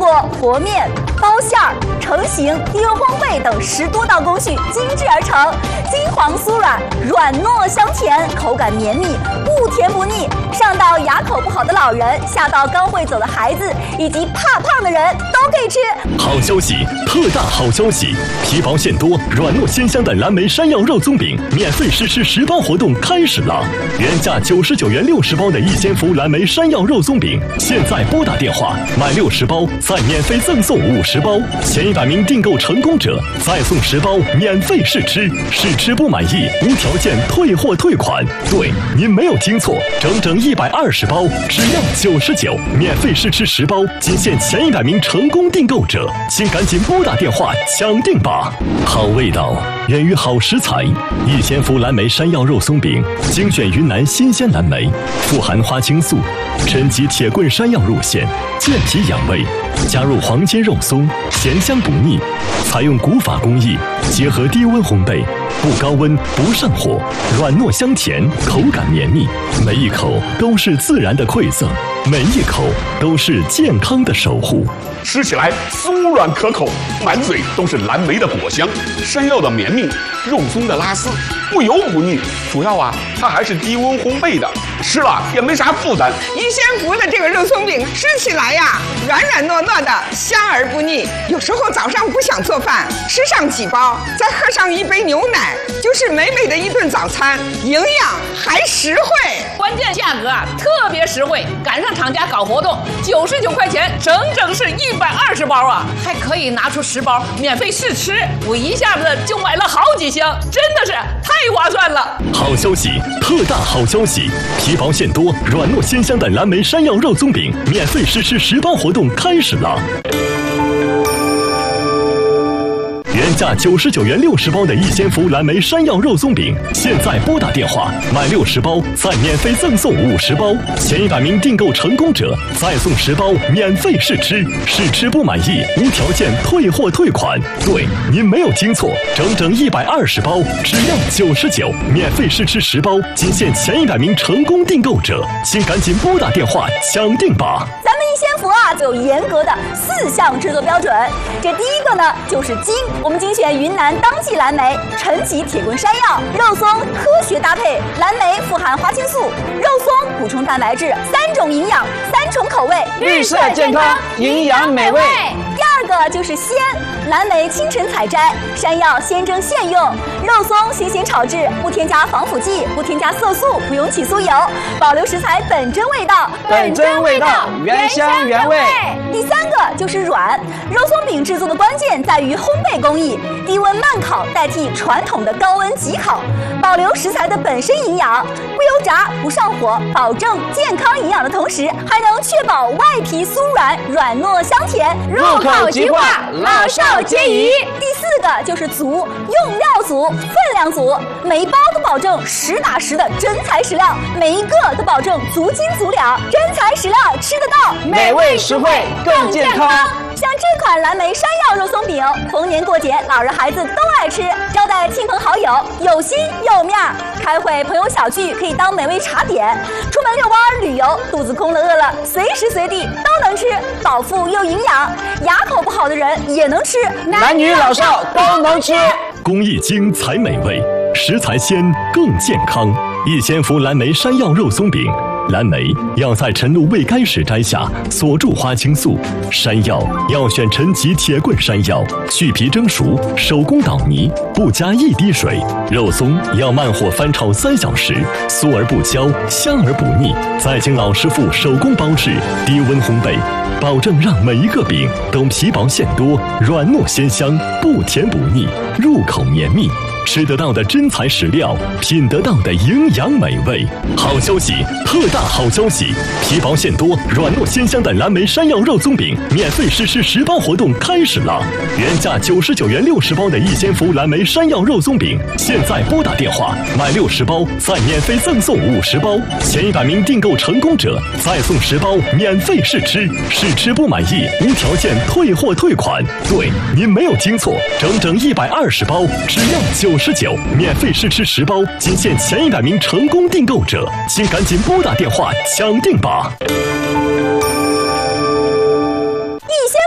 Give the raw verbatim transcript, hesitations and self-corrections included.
和面、包馅儿、成型、低温烘焙等十多道工序精制而成，金黄酥软，软糯香甜，口感绵密，不甜不腻。上到牙口不好的老人，下到刚会走的孩子，以及怕胖的人都可以吃。 好消息，特大好消息！皮薄馅多、软糯鲜香的蓝莓山药肉松饼免费试吃十包活动开始了。原价九十九元六十包的一仙福蓝莓山药肉松饼，现在拨打电话买六十包，再免费赠送五十包。前一百名订购成功者再送十包免费试吃，试吃不满意无条件退货退款。对，您没有听错，整整一百二十包，只要九十九，免费试吃十包，仅限前一百名成功订购者，请赶紧拨打电话抢订吧！好味道源于好食材，一仙福蓝莓山药肉松饼精选云南新鲜蓝莓，富含花青素，陈皮铁棍山药入馅，健脾养胃，加入黄金肉松，咸香不腻。采用古法工艺，结合低温烘焙，不高温不上火，软糯香甜，口感绵密，每一口都是自然的馈赠，每一口都是健康的守护。 吃起来酥软可口，满嘴都是蓝莓的果香，山药的绵密，肉松的拉丝，不油不腻。主要啊，它还是低温烘焙的，吃了也没啥负担。 一仙福的这个肉松饼吃起来呀，软软糯糯的，香而不腻。有时候早上不想做饭，吃上几包，再喝上一杯牛奶，就是美美的一顿早餐，营养还实惠。 关键价格啊，特别实惠，赶上厂家搞活动，九十九块钱，整整是一百二十包啊，还可以拿出十包免费试吃，我一下子就买了好几箱，真的是太划算了。 好消息，特大好消息！皮薄馅多、软糯鲜香的蓝莓山药肉松饼免费试吃十包活动开始了。原价九十九元六十包的一仙福蓝莓山药肉松饼，现在拨打电话买六十包，再免费赠送五十包。前一百名订购成功者再送十包免费试吃，试吃不满意无条件退货退款。对，您没有听错，整整一百二十包，只要九十九，免费试吃十包，仅限前一百名成功订购者，请赶紧拨打电话抢订吧。 咱们一仙福啊，就有严格的四项制作标准。这第一个呢，就是精，我们精选云南当季蓝莓，陈皮铁棍山药，肉松科学搭配，蓝莓富含花青素，肉松补充蛋白质，三种营养，三重口味， 绿色健康，营养美味。 第二个就是鲜，蓝莓清晨采摘，山药鲜蒸现用，肉松新鲜炒制，不添加防腐剂，不添加色素，不用起酥油，保留食材本真味道， 本真味道，原香原味。 第三个就是软，肉松饼制作的关键在于烘焙工艺，低温慢烤代替传统的高温急烤，保留食材的本身营养，不油炸不上火，保证健康营养的同时，还能确保外皮酥软，软糯香甜， 入口即化，老少皆宜。 第四个就是足，用料足，分量足，每一包都保证实打实的真材实料，每一个都保证足斤足两，真材实料吃得到， 美味实惠更健康。 像这款蓝莓山药肉松饼，逢年过节老人孩子都爱吃，招待亲朋好友有心有面儿，开会朋友小聚可以当美味茶点，出门遛弯旅游肚子空了饿了，随时随地都能吃，饱腹又营养，牙口不好的人也能吃， 男女老少都能吃。 工艺精才美味，食材鲜更健康。一仙福蓝莓山药肉松饼，蓝莓要在晨露未干时摘下，锁住花青素；山药要选陈皮铁棍山药，去皮蒸熟，手工捣泥，不加一滴水；肉松要慢火翻炒三小时，酥而不焦，香而不腻，再经老师傅手工包制，低温烘焙，保证让每一个饼都皮薄馅多，软糯鲜香，不甜不腻，入口绵密。吃得到的真材实料，品得到的营养美味。好消息，特大好消息！皮薄馅多、软糯鲜香的蓝莓山药肉松饼免费试吃十包活动开始了。原价九十九元六十包的一仙福蓝莓山药肉松饼，现在拨打电话买六十包，再免费赠送五十包。前一百名订购成功者再送十包免费试吃，试吃不满意无条件退货退款。对，您没有听错，整整一百二十包，只要九十九，免费试吃十包，仅限前一百名成功订购者，请赶紧拨打电话抢订吧。 一仙